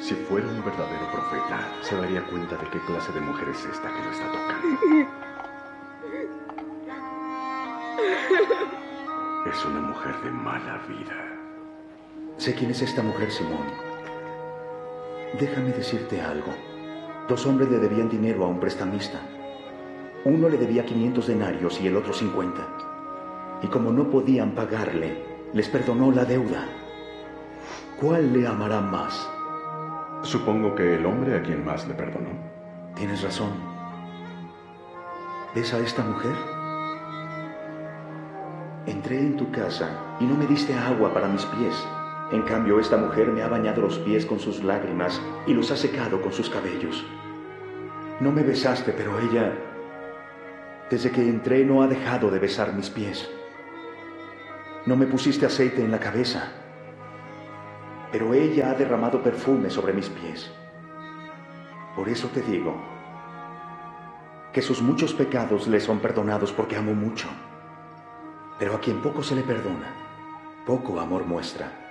Si fuera un verdadero profeta, se daría cuenta de qué clase de mujer es esta que lo está tocando. Es una mujer de mala vida. Sé quién es esta mujer, Simón. Déjame decirte algo. 2 hombres le debían dinero a un prestamista. Uno le debía 500 denarios y el otro 50. Y como no podían pagarle, les perdonó la deuda. ¿Cuál le amará más? Supongo que el hombre a quien más le perdonó. Tienes razón. ¿Ves a esta mujer? Entré en tu casa y no me diste agua para mis pies. En cambio, esta mujer me ha bañado los pies con sus lágrimas y los ha secado con sus cabellos. No me besaste, pero ella, desde que entré, no ha dejado de besar mis pies. No me pusiste aceite en la cabeza, pero ella ha derramado perfume sobre mis pies. Por eso te digo que sus muchos pecados le son perdonados porque amo mucho. Pero a quien poco se le perdona, poco amor muestra.